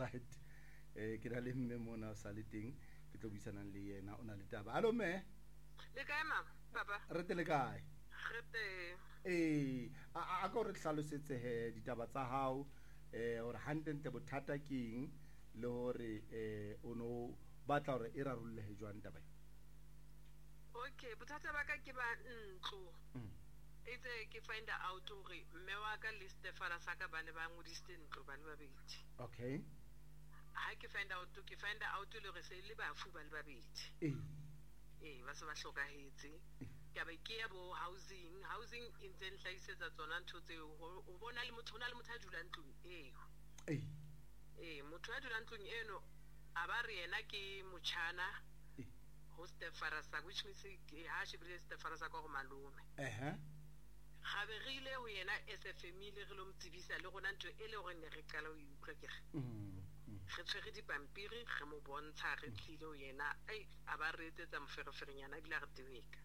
right ke ra le mme mona o sa le teng ke tlo buisanang le yena o na le taba allo mme le kae mama papa re tele kae rete a go re hlalosetse he ditaba tsa hao hore hantente bothata ke eng le hore o no batla hore e rarollehe jwang taba okay bothata ba ka ke ba ntlo itse ke find out hore mme wa ka le Stefana saka ba ne ba ngodisitse ntlo ba le babedi okay ha ke find out le re se le bafu ba le babedi ba se ba hlokahetse ya ba ke ya bo housing in then hlaisetsa tsona ntho tseo o bona le motho a dulang ntlong motho a dulang ntlong eno a ba re yena ke motjhana ho Stefana saka which means ha shebile Stefana saka go malome ga be rile ho yena as a family re lo mtsibisa le gona ntho e le gore ne re qala ho utlwa ke re tshwere dipampiri re mo bontsha re tlile ho yena a ba re etsetsa mofereferenyana ebile re tebeka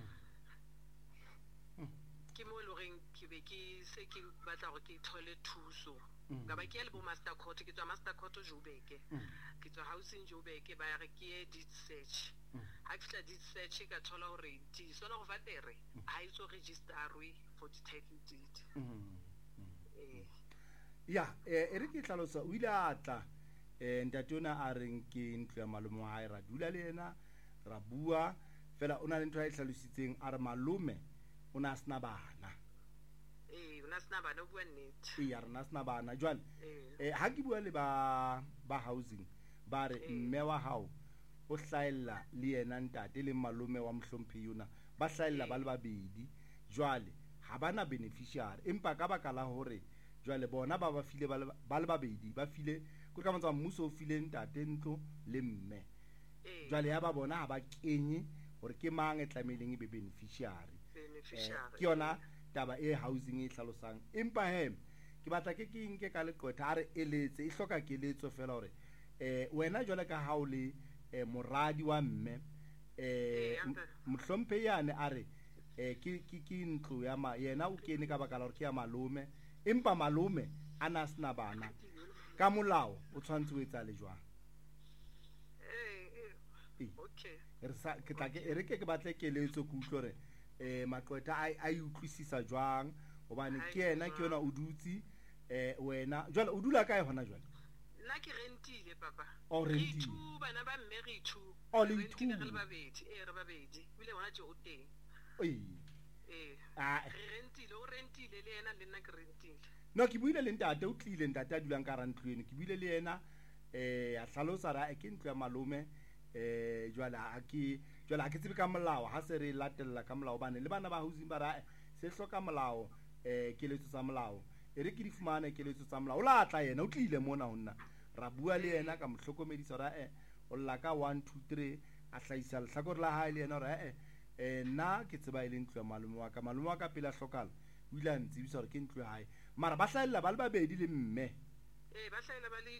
ke mo le goreng ke be ke se ke batla gore ke thole thuso ka ba ke le bo master court ke tswa master court Joburg ke tswa housing Joburg ba re ke deed search ha ke fitla deed search ka thola gore di sona go vatere ha iso registerwe for the title deed e re ke tlhalosa o ile a tla ntatona a reng ke ntlo ya malome wa hae ra dula le yena ra bua fela o na le ntho a e hlalositseng a re malome o na sna bana una sna bana o bua nnete ya rena sna bana jwale ha ke bua le ba housing ba re mme wa hao o hlaella le yena ntate le malome wa Mhlomphe yona ba hlaella ba le babedi jwale ha bana beneficiary empa ka baka la hore jwale bona ba file ba le babedi ba file go ka motsa mmuso o file ntate ntlo le mme jwale ya ba bona ha ba kenye hore ke mang e tlameleng e be beneficiary ke yona taba e housing e hlalosang empa ke batla ke nke ka leqotha a re eletse e hloka keletso fela hore wena jwale ka ha o le moradi wa mme Mhlomphe yane a re ke ntlo ya yena o kene ka baka la hore ke ya malome empa malome a na sena bana ka molao o tshwantse o etsa le jwang okay ke tla ke re ke batle keletso ke utlwe re maqwetha a utlwisisa jwang hobane ke yena ke yona o dutsi wena jwale o dula kae hona jwale nna ke rentile papa re two bana ba mme re two le two re babedi bile hona je o teng rentile o rentile le yena le nna ke rentile no ke buile le ntate o tlile ntate a dulang ka rantlwene ke buile le yena a hlalosa ra ke ntlo ya malome jwale ha ke tsebe ka molao ha se re latella ka molao bane le bana ba housing ba ra se hloka molao keletso tsa molao e re ke di fumane keletso tsa molao o la tla yena o tlile mona honna ra bua le yena ka mohlokomedisa ra o lla ka 1 2 3 a hlaisa lehlakore la hae le yena re nna ke tseba ile ntlo ya malome wa ka pele a hlokala o ile a ntsibisa hore ke ntlo ya hae mara ba hlaella ba le babedi le mme ba hlaela ba le